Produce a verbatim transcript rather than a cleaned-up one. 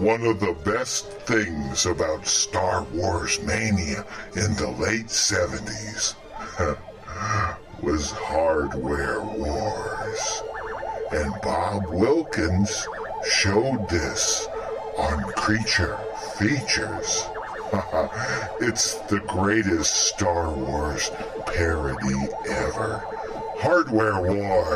One of the best things about Star Wars Mania in the late seventies was Hardware Wars. And Bob Wilkins showed this on Creature Features. It's the greatest Star Wars parody ever. Hardware Wars.